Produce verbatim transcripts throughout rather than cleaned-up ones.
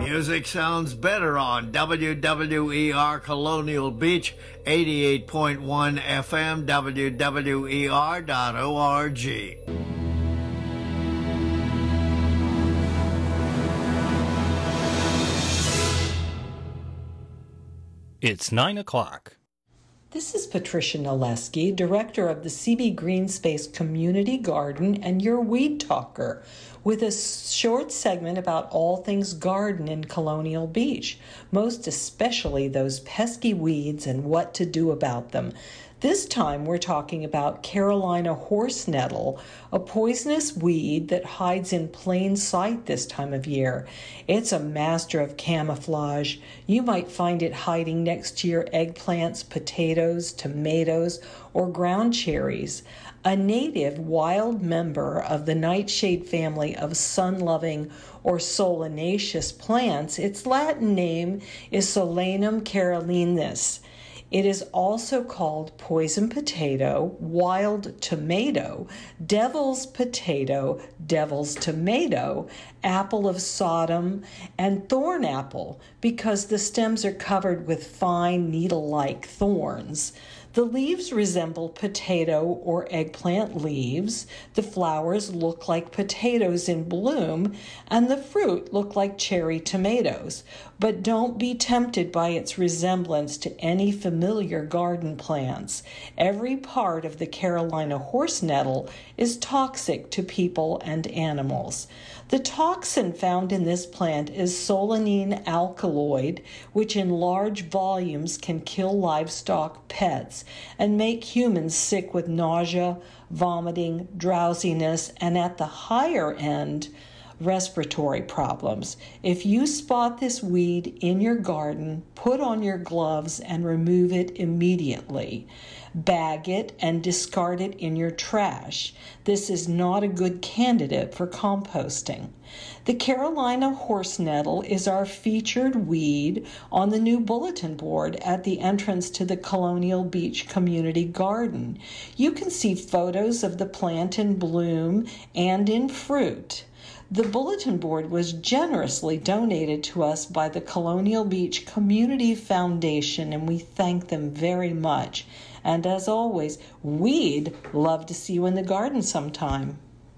Music sounds better on W W E R Colonial Beach, eighty-eight point one F M, W W E R dot org. It's nine o'clock. This is Patricia Naleski, Director of the C B Green Space Community Garden and your Weed Talker, with a short segment about all things garden in Colonial Beach, most especially those pesky weeds and what to do about them. This time we're talking about Carolina horse nettle, a poisonous weed that hides in plain sight this time of year. It's a master of camouflage. You might find it hiding next to your eggplants, potatoes, tomatoes, or ground cherries. A native wild member of the nightshade family of sun-loving or solanaceous plants, its Latin name is Solanum carolinus. It is also called poison potato, wild tomato, devil's potato, devil's tomato, apple of Sodom, and thorn apple because the stems are covered with fine needle-like thorns. The leaves resemble potato or eggplant leaves, the flowers look like potatoes in bloom, and the fruit look like cherry tomatoes. But don't be tempted by its resemblance to any familiar garden plants. Every part of the Carolina horse nettle is toxic to people and animals. The toxin found in this plant is solanine alkaloid, which in large volumes can kill livestock, pets, and make humans sick with nausea, vomiting, drowsiness, and at the higher end, respiratory problems. If you spot this weed in your garden, put on your gloves and remove it immediately. Bag it and discard it in your trash. This is not a good candidate for composting. The Carolina horse nettle is our featured weed on the new bulletin board at the entrance to the Colonial Beach Community Garden. You can see photos of the plant in bloom and in fruit. The bulletin board was generously donated to us by the Colonial Beach Community Foundation, and we thank them very much. And as always, we'd love to see you in the garden sometime.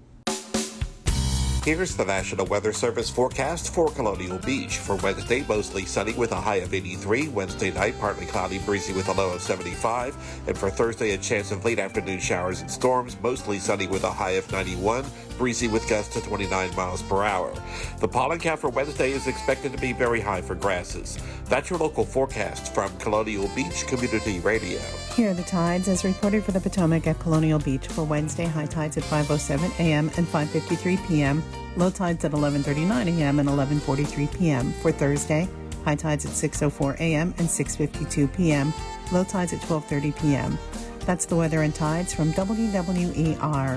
Here's the National Weather Service forecast for Colonial Beach. For Wednesday, mostly sunny with a high of eighty-three. Wednesday night, partly cloudy, breezy with a low of seventy-five. And for Thursday, a chance of late afternoon showers and storms, mostly sunny with a high of ninety-one. Breezy with gusts to twenty-nine miles per hour. The pollen count for Wednesday is expected to be very high for grasses. That's your local forecast from Colonial Beach Community Radio. Here are the tides as reported for the Potomac at Colonial Beach for Wednesday. High tides at five oh seven a.m. and five fifty-three p.m. Low tides at eleven thirty-nine a.m. and eleven forty-three p.m. For Thursday, high tides at six oh four a.m. and six fifty-two p.m. Low tides at twelve thirty p.m. That's the weather and tides from W W E R.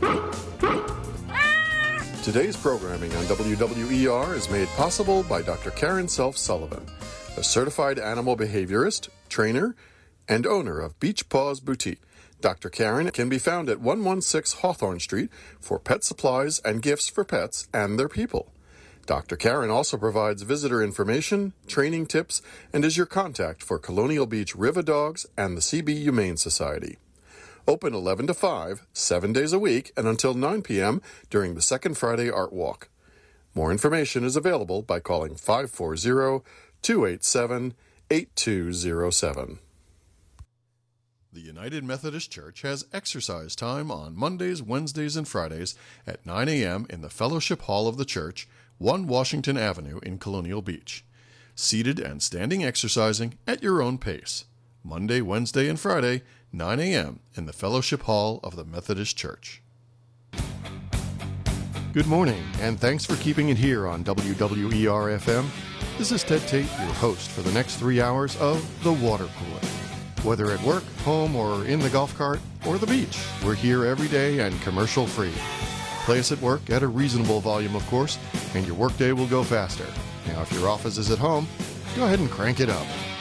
Today's programming on W W E R is made possible by Doctor Karen Self-Sullivan, a certified animal behaviorist, trainer, and owner of Beach Paws Boutique. Doctor Karen can be found at one sixteen Hawthorne Street for pet supplies and gifts for pets and their people. Doctor Karen also provides visitor information, training tips, and is your contact for Colonial Beach River Dogs and the C B Humane Society. Open eleven to five, seven days a week, and until nine p.m. during the Second Friday Art Walk. More information is available by calling five four zero, two eight seven, eight two zero seven. The United Methodist Church has exercise time on Mondays, Wednesdays, and Fridays at nine a.m. in the Fellowship Hall of the Church, one Washington Avenue in Colonial Beach. Seated and standing exercising at your own pace. Monday, Wednesday, and Friday, nine a.m. in the Fellowship Hall of the Methodist Church. Good morning, and thanks for keeping it here on W W E R F M. This is Ted Tate, your host for the next three hours of The Water Cooler. Whether at work, home, or in the golf cart, or the beach, we're here every day and commercial-free. Play us at work at a reasonable volume, of course, and your workday will go faster. Now, if your office is at home, go ahead and crank it up.